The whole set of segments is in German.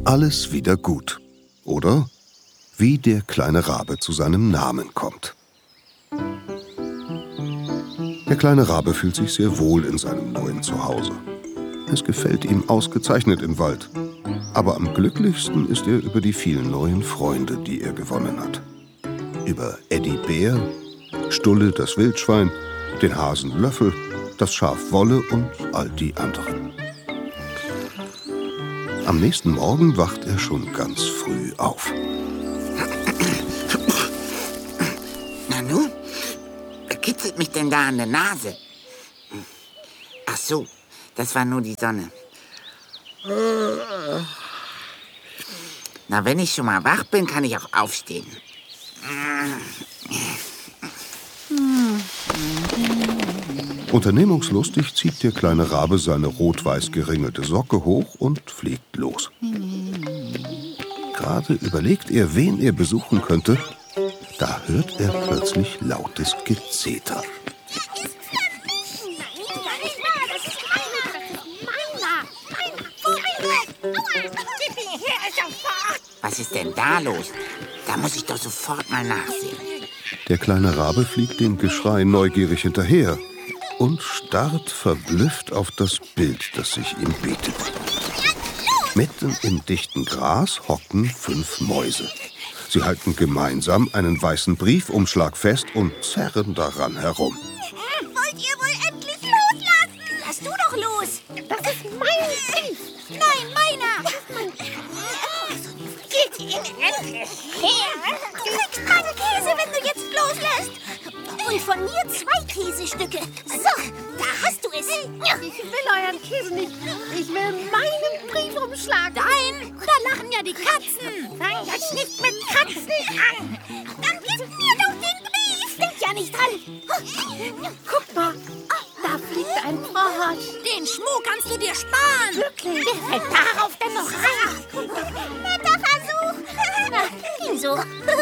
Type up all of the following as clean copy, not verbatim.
alles wieder gut. Oder wie der kleine Rabe zu seinem Namen kommt. Der kleine Rabe fühlt sich sehr wohl in seinem neuen Zuhause. Es gefällt ihm ausgezeichnet im Wald. Aber am glücklichsten ist er über die vielen neuen Freunde, die er gewonnen hat. Über Eddie Bär, Stulle das Wildschwein, den Hasen Löffel, das Schaf Wolle und all die anderen. Am nächsten Morgen wacht er schon ganz früh auf. Nanu, wer kitzelt mich denn da an der Nase? Ach so, das war nur die Sonne. Na, wenn ich schon mal wach bin, kann ich auch aufstehen. Unternehmungslustig zieht der kleine Rabe seine rot-weiß geringelte Socke hoch und fliegt los. Gerade überlegt er, wen er besuchen könnte, da hört er plötzlich lautes Gezeter. Was ist denn da los? Da muss ich doch sofort mal nachsehen. Der kleine Rabe fliegt dem Geschrei neugierig hinterher und starrt verblüfft auf das Bild, das sich ihm bietet. Mitten im dichten Gras hocken 5 Mäuse. Sie halten gemeinsam einen weißen Briefumschlag fest und zerren daran herum. Wollt ihr wohl endlich loslassen? Lass du doch los. Das ist mein Brief. Nein, meiner. Gebt ihn endlich her. Du kriegst meinen Käse, wenn du jetzt loslässt. Und von mir 2 Käsestücke. So, da hast du es. Ich will euren Käse nicht. Ich will meinen Briefumschlag. Nein, da lachen ja die Katzen. Fang jetzt nicht mit Katzen an. Dann gib mir doch den Brief. Denk ja nicht dran. Guck mal, da fliegt ein Frosch. Den Schmuck kannst du dir sparen. Wirklich? Wer fällt darauf denn noch rein? Netter Versuch. Na, wieso?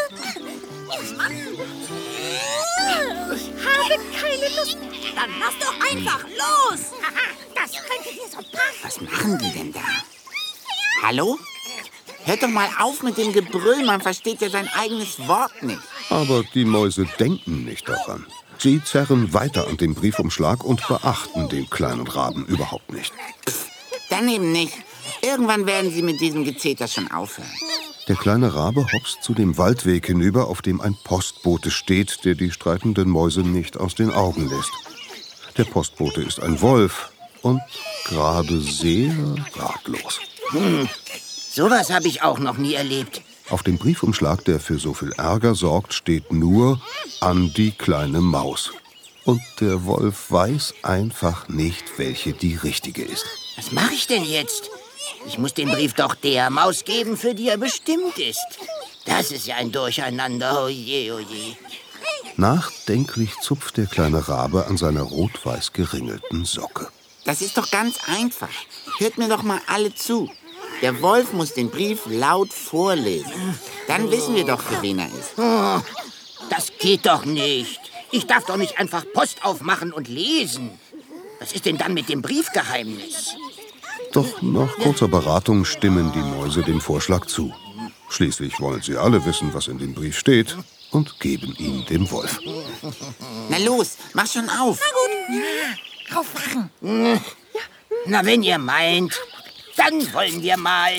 Ich habe keine Lust. Dann lass doch einfach los. Das könnte dir so passen. Was machen die denn da? Hallo? Hört doch mal auf mit dem Gebrüll, man versteht ja sein eigenes Wort nicht. Aber die Mäuse denken nicht daran. Sie zerren weiter an dem Briefumschlag und beachten den kleinen Raben überhaupt nicht. Dann eben nicht. Irgendwann werden sie mit diesem Gezeter schon aufhören. Der kleine Rabe hopst zu dem Waldweg hinüber, auf dem ein Postbote steht, der die streitenden Mäuse nicht aus den Augen lässt. Der Postbote ist ein Wolf und gerade sehr ratlos. Sowas habe ich auch noch nie erlebt. Auf dem Briefumschlag, der für so viel Ärger sorgt, steht nur an die kleine Maus. Und der Wolf weiß einfach nicht, welche die richtige ist. Was mache ich denn jetzt? Ich muss den Brief doch der Maus geben, für die er bestimmt ist. Das ist ja ein Durcheinander, oje, oje. Nachdenklich zupft der kleine Rabe an seiner rot-weiß geringelten Socke. Das ist doch ganz einfach. Hört mir doch mal alle zu. Der Wolf muss den Brief laut vorlesen. Dann wissen wir doch, für wen er ist. Oh, das geht doch nicht. Ich darf doch nicht einfach Post aufmachen und lesen. Was ist denn dann mit dem Briefgeheimnis? Doch nach kurzer Beratung stimmen die Mäuse dem Vorschlag zu. Schließlich wollen sie alle wissen, was in dem Brief steht, und geben ihn dem Wolf. Na los, mach schon auf. Aufwachen. Na, wenn ihr meint, dann wollen wir mal.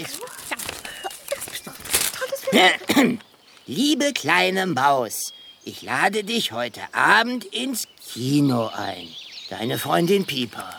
Liebe kleine Maus, ich lade dich heute Abend ins Kino ein. Deine Freundin Pieper.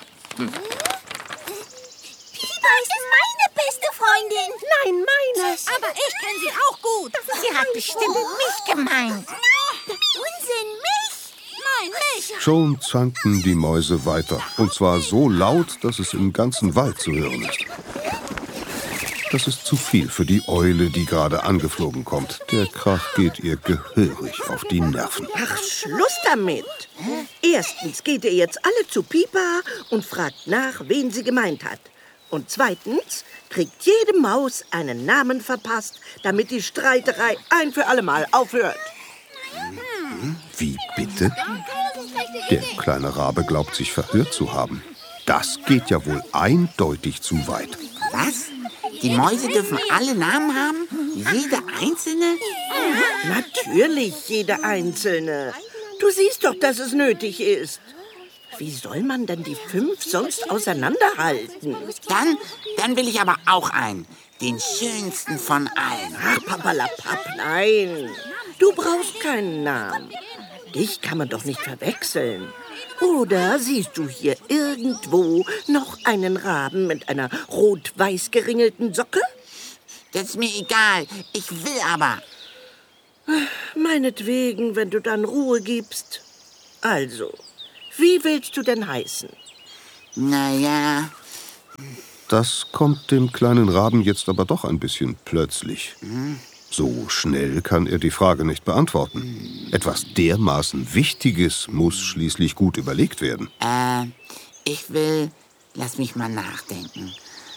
Pieper ist meine beste Freundin. Nein, meine. Aber ich kenne sie auch gut. Sie hat bestimmt mich gemeint. Unsinn, mich? Nein, mich. Schon zanken die Mäuse weiter, und zwar so laut, dass es im ganzen Wald zu hören ist. Das ist zu viel für die Eule, die gerade angeflogen kommt. Der Krach geht ihr gehörig auf die Nerven. Ach, Schluss damit. Erstens geht ihr jetzt alle zu Pieper und fragt nach, wen sie gemeint hat. Und zweitens kriegt jede Maus einen Namen verpasst, damit die Streiterei ein für alle Mal aufhört. Wie bitte? Der kleine Rabe glaubt sich verhört zu haben. Das geht ja wohl eindeutig zu weit. Was? Die Mäuse dürfen alle Namen haben? Jede einzelne? Natürlich, jede einzelne. Du siehst doch, dass es nötig ist. Wie soll man denn die 5 sonst auseinanderhalten? Dann will ich aber auch einen. Den schönsten von allen. Ach, Papalapap, nein. Du brauchst keinen Namen. Dich kann man doch nicht verwechseln. Oder siehst du hier irgendwo noch einen Raben mit einer rot-weiß geringelten Socke? Das ist mir egal. Ich will aber. Meinetwegen, wenn du dann Ruhe gibst. Also, wie willst du denn heißen? Naja, Das kommt dem kleinen Raben jetzt aber doch ein bisschen plötzlich. So schnell kann er die Frage nicht beantworten. Etwas dermaßen Wichtiges muss schließlich gut überlegt werden. ich will... Lass mich mal nachdenken.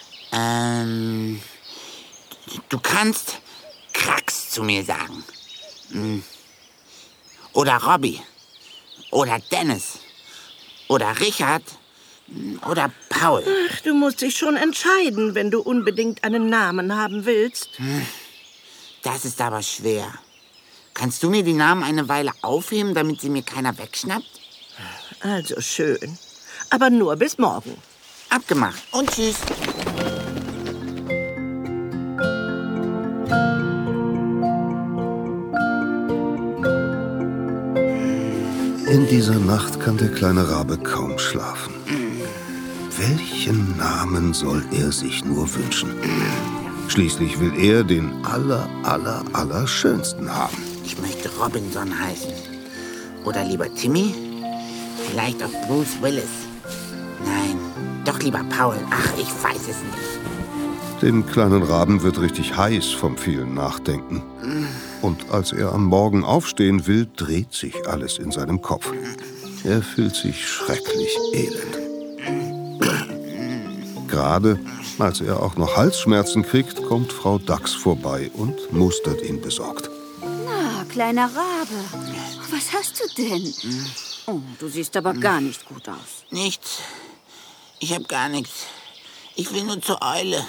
Du kannst Krax zu mir sagen. Oder Robby. Oder Dennis. Oder Richard. Oder Paul. Ach, du musst dich schon entscheiden, wenn du unbedingt einen Namen haben willst. Das ist aber schwer. Kannst du mir die Namen eine Weile aufheben, damit sie mir keiner wegschnappt? Also schön. Aber nur bis morgen. Abgemacht. Und tschüss. In dieser Nacht kann der kleine Rabe kaum schlafen. Welchen Namen soll er sich nur wünschen? Schließlich will er den allerschönsten haben. Ich möchte Robinson heißen. Oder lieber Timmy? Vielleicht auch Bruce Willis. Nein, doch lieber Paul. Ach, ich weiß es nicht. Dem kleinen Raben wird richtig heiß vom vielen Nachdenken. Und als er am Morgen aufstehen will, dreht sich alles in seinem Kopf. Er fühlt sich schrecklich elend. Gerade als er auch noch Halsschmerzen kriegt, kommt Frau Dachs vorbei und mustert ihn besorgt. Na, kleiner Rabe, was hast du denn? Oh, du siehst aber gar nicht gut aus. Nichts. Ich hab gar nichts. Ich will nur zur Eule.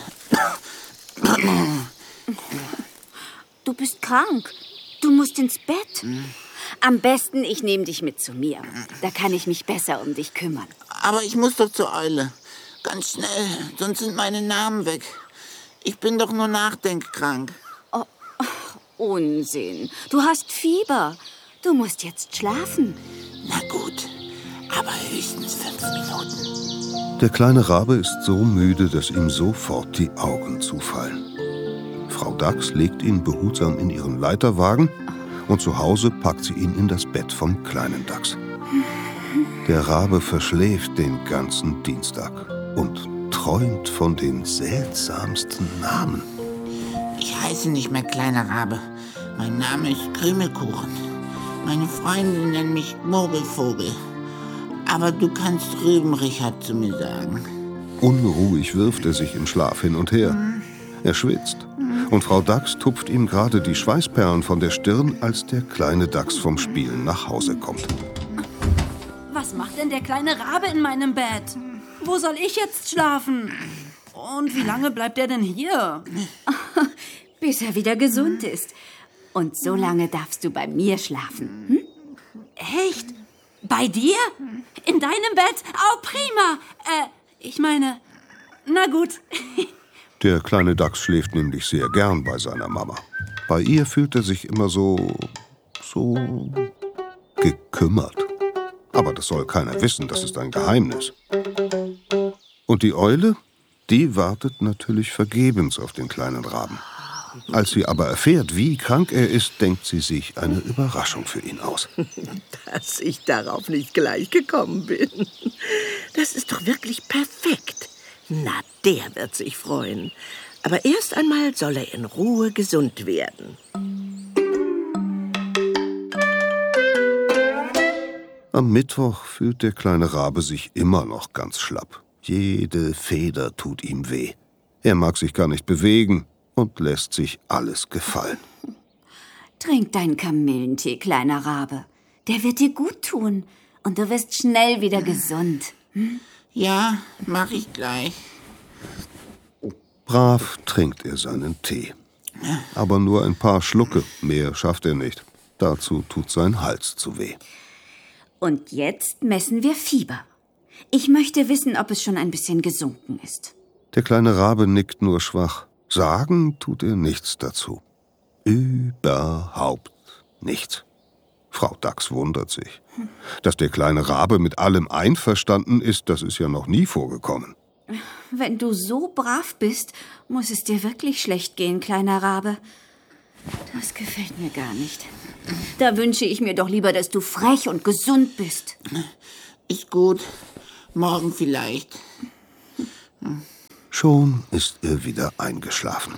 Du bist krank. Du musst ins Bett. Am besten, ich nehme dich mit zu mir. Da kann ich mich besser um dich kümmern. Aber ich muss doch zur Eule. Ganz schnell, sonst sind meine Namen weg. Ich bin doch nur nachdenkkrank. Oh, Unsinn. Du hast Fieber. Du musst jetzt schlafen. Na gut, aber höchstens 5 Minuten. Der kleine Rabe ist so müde, dass ihm sofort die Augen zufallen. Frau Dachs legt ihn behutsam in ihren Leiterwagen und zu Hause packt sie ihn in das Bett vom kleinen Dachs. Der Rabe verschläft den ganzen Dienstag und träumt von den seltsamsten Namen. Ich heiße nicht mehr kleiner Rabe. Mein Name ist Krümelkuchen. Meine Freunde nennen mich Mogelvogel. Aber du kannst Rüben-Richard zu mir sagen. Unruhig wirft er sich im Schlaf hin und her. Er schwitzt. Und Frau Dachs tupft ihm gerade die Schweißperlen von der Stirn, als der kleine Dachs vom Spielen nach Hause kommt. Was macht denn der kleine Rabe in meinem Bett? Wo soll ich jetzt schlafen? Und wie lange bleibt er denn hier? Bis er wieder gesund ist. Und so lange darfst du bei mir schlafen. Echt? Bei dir? In deinem Bett? Oh, prima. Ich meine, na gut. Der kleine Dachs schläft nämlich sehr gern bei seiner Mama. Bei ihr fühlt er sich immer so gekümmert. Aber das soll keiner wissen, das ist ein Geheimnis. Und die Eule, die wartet natürlich vergebens auf den kleinen Raben. Als sie aber erfährt, wie krank er ist, denkt sie sich eine Überraschung für ihn aus. Dass ich darauf nicht gleich gekommen bin. Das ist doch wirklich perfekt. Na, der wird sich freuen. Aber erst einmal soll er in Ruhe gesund werden. Am Mittwoch fühlt der kleine Rabe sich immer noch ganz schlapp. Jede Feder tut ihm weh. Er mag sich gar nicht bewegen und lässt sich alles gefallen. Trink deinen Kamillentee, kleiner Rabe. Der wird dir gut tun und du wirst schnell wieder gesund. Ja, mach ich gleich. Brav trinkt er seinen Tee. Aber nur ein paar Schlucke, mehr schafft er nicht. Dazu tut sein Hals zu weh. Und jetzt messen wir Fieber. Ich möchte wissen, ob es schon ein bisschen gesunken ist. Der kleine Rabe nickt nur schwach. Sagen tut er nichts dazu. Überhaupt nichts. Frau Dachs wundert sich. Dass der kleine Rabe mit allem einverstanden ist, das ist ja noch nie vorgekommen. Wenn du so brav bist, muss es dir wirklich schlecht gehen, kleiner Rabe. Das gefällt mir gar nicht. Da wünsche ich mir doch lieber, dass du frech und gesund bist. Ist gut. Morgen vielleicht. Schon ist er wieder eingeschlafen.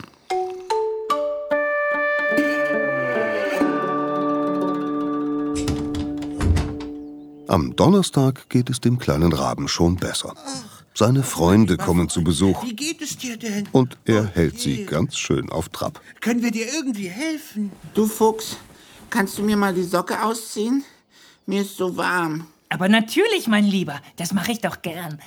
Am Donnerstag geht es dem kleinen Raben schon besser. Seine Freunde kommen zu Besuch. Wie geht es dir denn? Und er hält sie ganz schön auf Trab. Können wir dir irgendwie helfen? Du Fuchs, kannst du mir mal die Socke ausziehen? Mir ist so warm. Aber natürlich, mein Lieber. Das mache ich doch gern.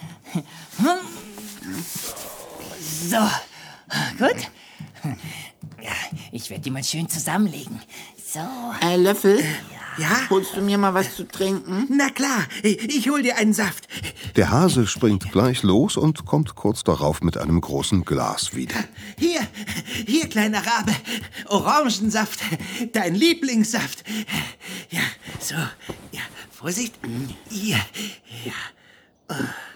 So, gut. Ja, ich werde die mal schön zusammenlegen. So. Löffel? Ja? Holst du mir mal was zu trinken? Na klar, ich hol dir einen Saft. Der Hase springt gleich los und kommt kurz darauf mit einem großen Glas wieder. Hier, kleiner Rabe. Orangensaft, dein Lieblingssaft. Ja, so. Ja, Vorsicht. Hier. Ja.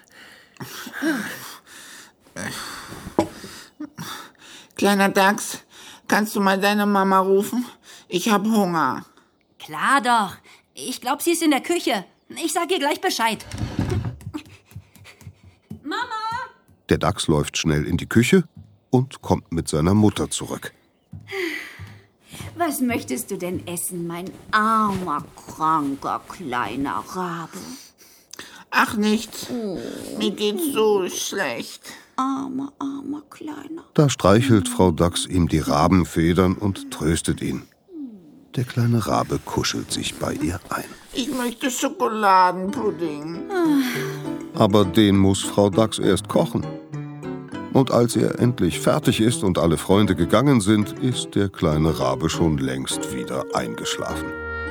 Kleiner Dachs, kannst du mal deine Mama rufen? Ich hab Hunger. Klar doch. Ich glaube, sie ist in der Küche. Ich sag ihr gleich Bescheid. Mama! Der Dachs läuft schnell in die Küche und kommt mit seiner Mutter zurück. Was möchtest du denn essen, mein armer, kranker, kleiner Rabe? Ach, nichts. Mir geht's so schlecht. Armer, kleiner. Da streichelt Frau Dachs ihm die Rabenfedern und tröstet ihn. Der kleine Rabe kuschelt sich bei ihr ein. Ich möchte Schokoladenpudding. Aber den muss Frau Dachs erst kochen. Und als er endlich fertig ist und alle Freunde gegangen sind, ist der kleine Rabe schon längst wieder eingeschlafen.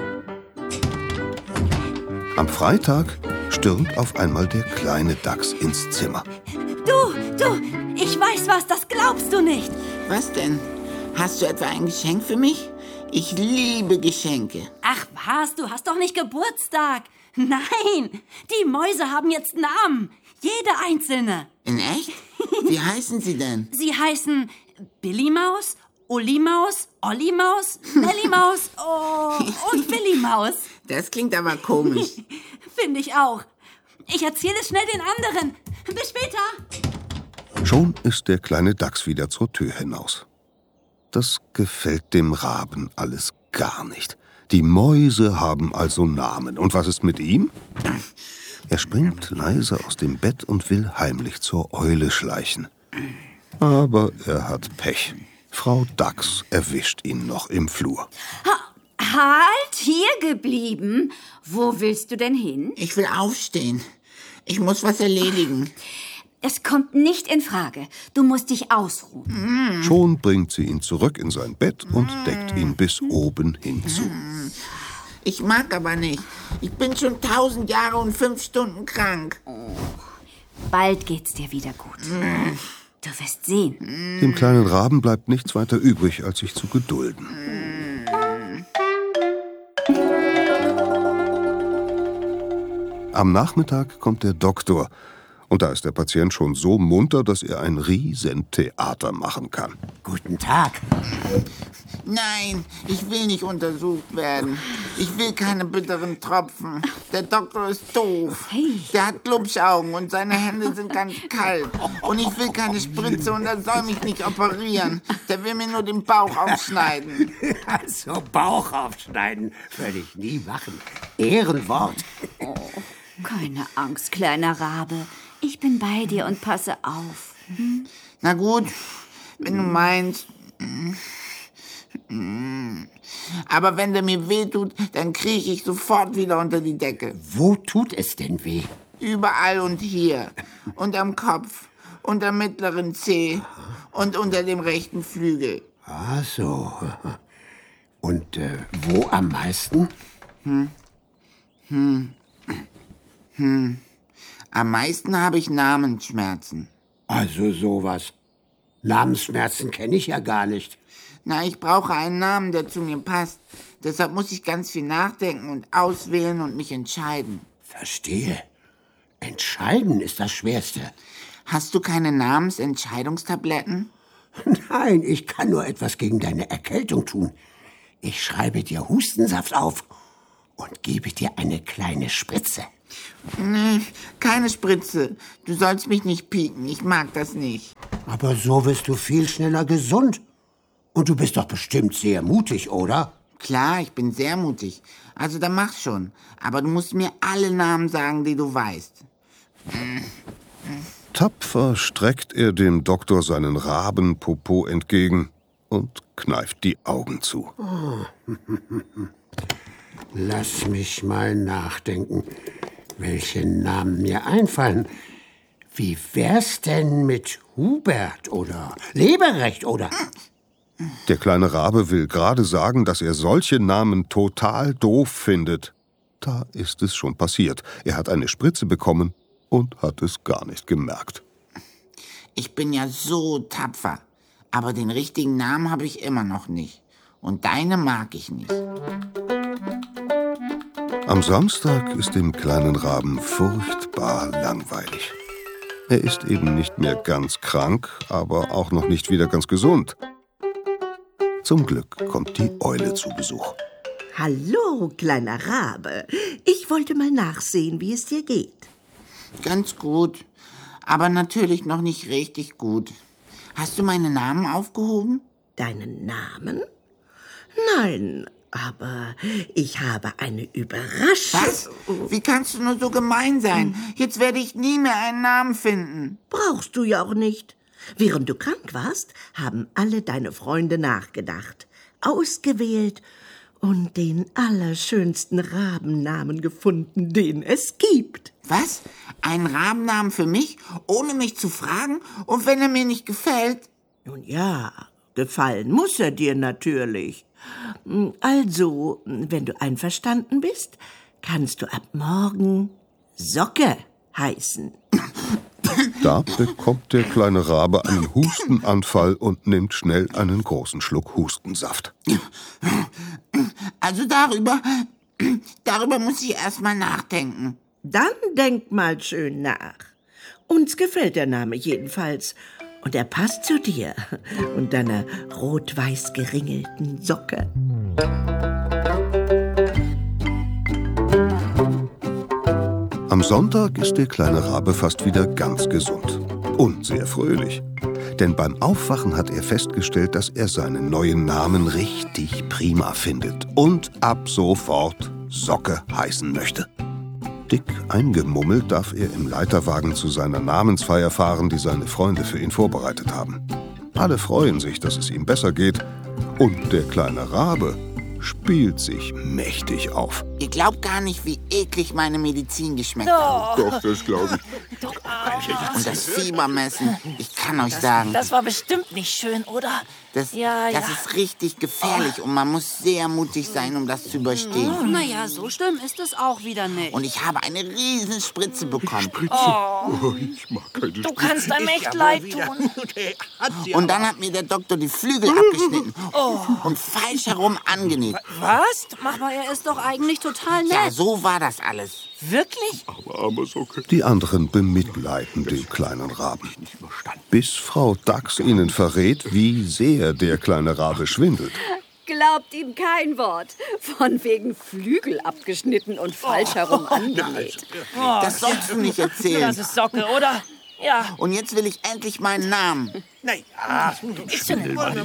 Am Freitag stürmt auf einmal der kleine Dachs ins Zimmer. Du, ich weiß was, das glaubst du nicht. Was denn? Hast du etwa ein Geschenk für mich? Ich liebe Geschenke. Ach was, du hast doch nicht Geburtstag. Nein, die Mäuse haben jetzt Namen. Jede einzelne. In echt? Wie heißen sie denn? Sie heißen Billy Maus, Uli Maus, Olli Maus, Nelly Maus und Willi Maus. Das klingt aber komisch. Finde ich auch. Ich erzähle es schnell den anderen. Bis später. Schon ist der kleine Dachs wieder zur Tür hinaus. Das gefällt dem Raben alles gar nicht. Die Mäuse haben also Namen. Und was ist mit ihm? Er springt leise aus dem Bett und will heimlich zur Eule schleichen. Aber er hat Pech. Frau Dachs erwischt ihn noch im Flur. Halt, hier geblieben. Wo willst du denn hin? Ich will aufstehen. Ich muss was erledigen. Es kommt nicht in Frage. Du musst dich ausruhen. Schon bringt sie ihn zurück in sein Bett und deckt ihn bis oben hin zu. Ich mag aber nicht. Ich bin schon 1000 Jahre und 5 Stunden krank. Bald geht's dir wieder gut. Du wirst sehen. Dem kleinen Raben bleibt nichts weiter übrig, als sich zu gedulden. Am Nachmittag kommt der Doktor. Und da ist der Patient schon so munter, dass er ein Riesentheater machen kann. Guten Tag. Nein, ich will nicht untersucht werden. Ich will keine bitteren Tropfen. Der Doktor ist doof. Der hat Glubschaugen und seine Hände sind ganz kalt. Und ich will keine Spritze und er soll mich nicht operieren. Der will mir nur den Bauch aufschneiden. Also Bauch aufschneiden würde ich nie machen. Ehrenwort. Keine Angst, kleiner Rabe. Ich bin bei dir und passe auf. Na gut, wenn du meinst. Aber wenn der mir wehtut, dann krieche ich sofort wieder unter die Decke. Wo tut es denn weh? Überall und hier. Und am Kopf. Unterm mittleren Zeh und unter dem rechten Flügel. Ach so. Und wo am meisten? Am meisten habe ich Namensschmerzen. Also sowas. Namensschmerzen kenne ich ja gar nicht. Na, ich brauche einen Namen, der zu mir passt. Deshalb muss ich ganz viel nachdenken und auswählen und mich entscheiden. Verstehe. Entscheiden ist das Schwerste. Hast du keine Namensentscheidungstabletten? Nein, ich kann nur etwas gegen deine Erkältung tun. Ich schreibe dir Hustensaft auf und gebe dir eine kleine Spritze. Nee, keine Spritze. Du sollst mich nicht pieken. Ich mag das nicht. Aber so wirst du viel schneller gesund. Und du bist doch bestimmt sehr mutig, oder? Klar, ich bin sehr mutig. Also dann mach schon. Aber du musst mir alle Namen sagen, die du weißt. Tapfer streckt er dem Doktor seinen Rabenpopo entgegen und kneift die Augen zu. Lass mich mal nachdenken, welche Namen mir einfallen. Wie wär's denn mit Hubert oder Leberecht oder... Der kleine Rabe will gerade sagen, dass er solche Namen total doof findet. Da ist es schon passiert. Er hat eine Spritze bekommen und hat es gar nicht gemerkt. Ich bin ja so tapfer. Aber den richtigen Namen habe ich immer noch nicht. Und deine mag ich nicht. Am Samstag ist dem kleinen Raben furchtbar langweilig. Er ist eben nicht mehr ganz krank, aber auch noch nicht wieder ganz gesund. Zum Glück kommt die Eule zu Besuch. Hallo, kleiner Rabe. Ich wollte mal nachsehen, wie es dir geht. Ganz gut, aber natürlich noch nicht richtig gut. Hast du meine Namen aufgehoben? Deinen Namen? Nein, aber ich habe eine Überraschung. Was? Wie kannst du nur so gemein sein? Jetzt werde ich nie mehr einen Namen finden. Brauchst du ja auch nicht. Während du krank warst, haben alle deine Freunde nachgedacht, ausgewählt und den allerschönsten Rabennamen gefunden, den es gibt. Was? Einen Rabennamen für mich, ohne mich zu fragen? Und wenn er mir nicht gefällt? Nun ja, gefallen muss er dir natürlich. Also, wenn du einverstanden bist, kannst du ab morgen Socke heißen. Da bekommt der kleine Rabe einen Hustenanfall und nimmt schnell einen großen Schluck Hustensaft. Also darüber muss ich erst mal nachdenken. Dann denk mal schön nach. Uns gefällt der Name jedenfalls. Und er passt zu dir und deiner rot-weiß geringelten Socke. Am Sonntag ist der kleine Rabe fast wieder ganz gesund und sehr fröhlich. Denn beim Aufwachen hat er festgestellt, dass er seinen neuen Namen richtig prima findet und ab sofort Socke heißen möchte. Dick eingemummelt darf er im Leiterwagen zu seiner Namensfeier fahren, die seine Freunde für ihn vorbereitet haben. Alle freuen sich, dass es ihm besser geht, und der kleine Rabe spielt sich mächtig auf. Ihr glaubt gar nicht, wie eklig meine Medizin geschmeckt hat. Doch, das glaube ich. Und das Fiebermessen, ich kann euch sagen, Das war bestimmt nicht schön, oder? das Ja. ist richtig gefährlich und man muss sehr mutig sein, um das zu überstehen. Naja, so schlimm ist es auch wieder nicht. Und ich habe eine riesen Spritze bekommen. Ich mag keine Du kannst einem echt leid tun. Und dann hat mir der Doktor die Flügel abgeschnitten und falsch herum angenäht. Was? Aber er ist doch eigentlich total nett. Ja, so war das alles. Wirklich? Die anderen bemitleiden den kleinen Raben. Bis Frau Dachs ihnen verrät, wie sehr der kleine Rabe schwindelt. Glaubt ihm kein Wort. Von wegen Flügel abgeschnitten und falsch herum angenäht. Das sollst du nicht erzählen. Das ist Socke, oder? Ja. Und jetzt will ich endlich meinen Namen. Naja, Ist schon in Ordnung.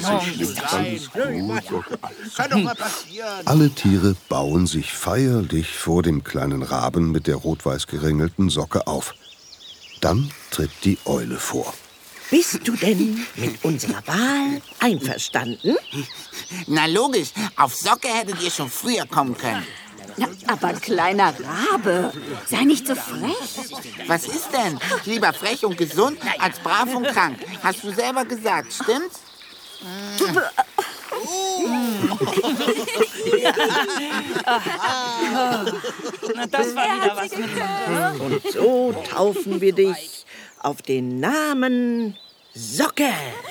kann doch mal passieren. Alle Tiere bauen sich feierlich vor dem kleinen Raben mit der rot-weiß geringelten Socke auf. Dann tritt die Eule vor. Bist du denn mit unserer Wahl einverstanden? Na logisch, auf Socke hättet ihr schon früher kommen können. Na, aber kleiner Rabe, sei nicht so frech. Was ist denn? Lieber frech und gesund als brav und krank. Hast du selber gesagt, stimmt's? Na, das war wieder was. Und so taufen wir dich auf den Namen Socke.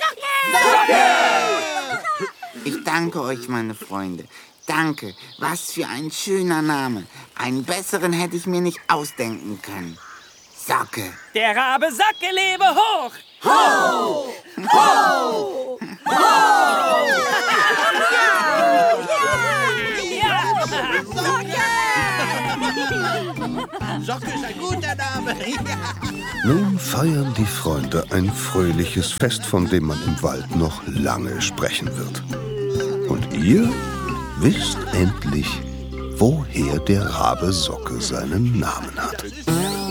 Ich danke euch, meine Freunde. Danke. Was für ein schöner Name. Einen besseren hätte ich mir nicht ausdenken können. Socke. Der Rabe Socke lebe hoch! Ho! Ho! Socke ist ein guter Name. Nun feiern die Freunde ein fröhliches Fest, von dem man im Wald noch lange sprechen wird. Und ihr wisst endlich, woher der Rabe Socke seinen Namen hat.